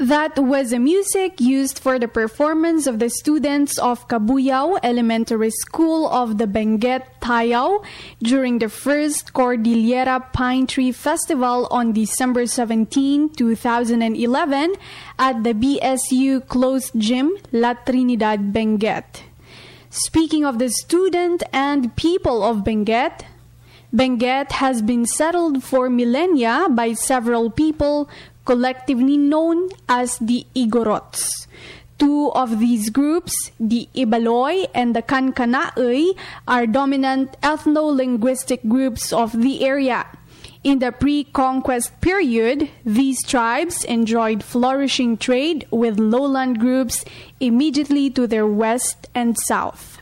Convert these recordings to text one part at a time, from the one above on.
That was the music used for the performance of the students of Cabuyao Elementary School of the Benguet, Tayao during the first Cordillera Pine Tree Festival on December 17, 2011 at the BSU Closed Gym, La Trinidad, Benguet. Speaking of the student and people of Benguet, Benguet has been settled for millennia by several people collectively known as the Igorots. Two of these groups, the Ibaloy and the Kankanaey, are dominant ethno-linguistic groups of the area. In the pre-conquest period, these tribes enjoyed flourishing trade with lowland groups immediately to their west and south.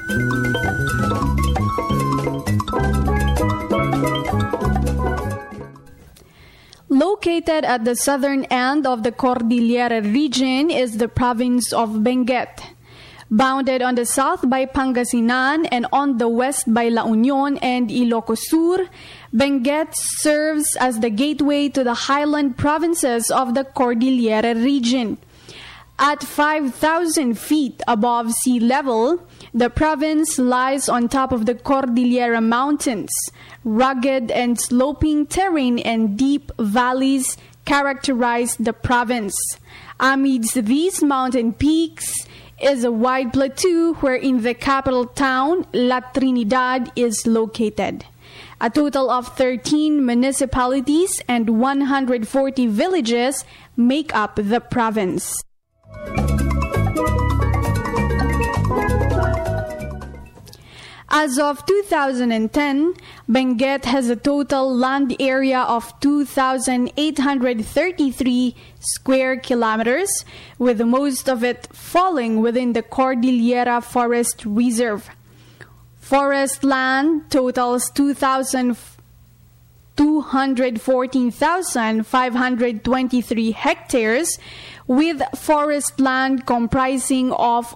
Located at the southern end of the Cordillera region is the province of Benguet. Bounded on the south by Pangasinan and on the west by La Union and Ilocos Sur, Benguet serves as the gateway to the highland provinces of the Cordillera region. At 5,000 feet above sea level, the province lies on top of the Cordillera Mountains. Rugged and sloping terrain and deep valleys characterize the province. Amidst these mountain peaks is a wide plateau wherein the capital town, La Trinidad, is located. A total of 13 municipalities and 140 villages make up the province. As of 2010, Benguet has a total land area of 2,833 square kilometers, with most of it falling within the Cordillera Forest Reserve. Forest land totals 214,523 hectares, with forest land comprising of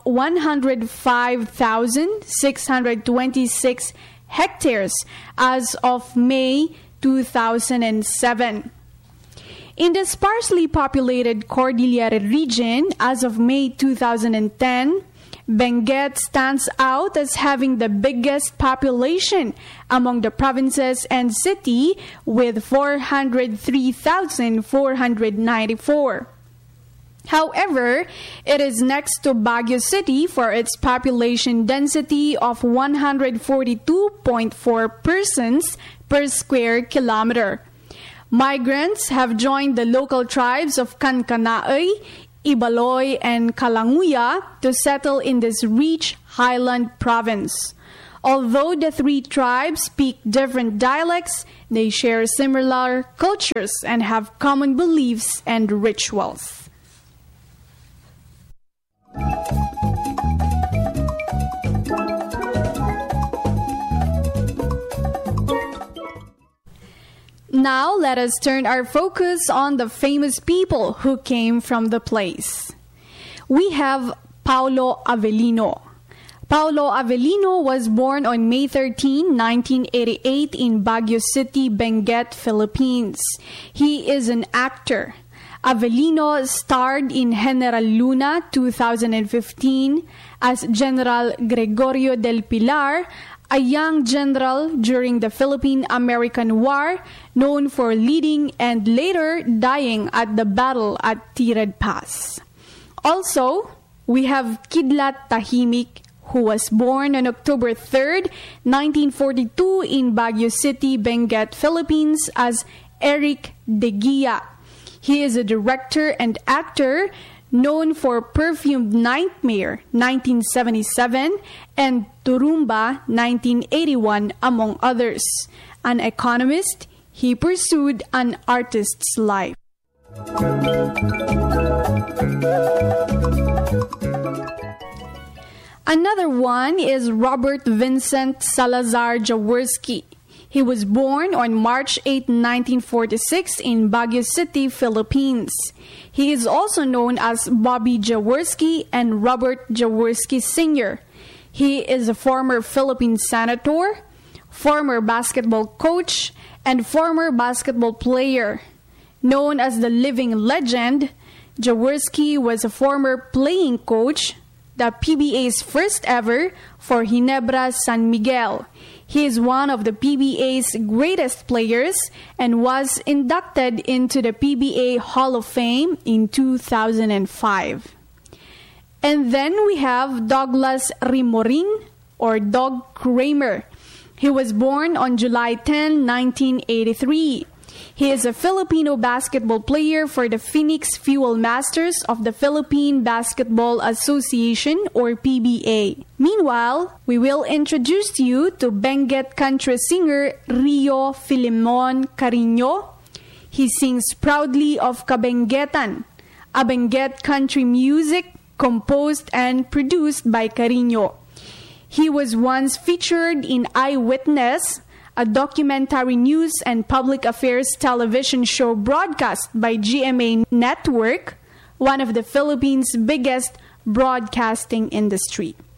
105,626 hectares as of May 2007. In the sparsely populated Cordillera region, as of May 2010, Benguet stands out as having the biggest population among the provinces and city with 403,494. However, it is next to Baguio City for its population density of 142.4 persons per square kilometer. Migrants have joined the local tribes of Kankanaey, Ibaloy, and Kalanguya to settle in this rich highland province. Although the three tribes speak different dialects, they share similar cultures and have common beliefs and rituals. Now let us turn our focus on the famous people who came from the place. We have Paulo Avellino. Paulo Avellino was born on May 13, 1988 in Baguio City, Benguet, Philippines. He is an actor. Avellino starred in General Luna 2015 as General Gregorio del Pilar, a young general during the Philippine-American War, known for leading and later dying at the battle at Tirad Pass. Also, we have Kidlat Tahimik, who was born on October 3, 1942 in Baguio City, Benguet, Philippines as Eric De Guia. He is a director and actor known for Perfumed Nightmare 1977 and Turumba 1981, among others. An economist, he pursued an artist's life. Another one is Robert Vincent Salazar Jaworski. He was born on March 8, 1946 in Baguio City, Philippines. He is also known as Bobby Jaworski and Robert Jaworski Sr. He is a former Philippine senator, former basketball coach, and former basketball player. Known as the living legend, Jaworski was a former playing coach, the PBA's first ever for Ginebra San Miguel. He is one of the PBA's greatest players and was inducted into the PBA Hall of Fame in 2005. And then we have Douglas Rimorin, or Doug Kramer. He was born on July 10, 1983. He is a Filipino basketball player for the Phoenix Fuel Masters of the Philippine Basketball Association, or PBA. Meanwhile, we will introduce you to Benguet country singer Rio Filemon Carino. He sings proudly of Kabenguetan, a Benguet country music composed and produced by Carino. He was once featured in Eyewitness, a documentary news and public affairs television show broadcast by GMA Network, one of the Philippines' biggest broadcasting industry.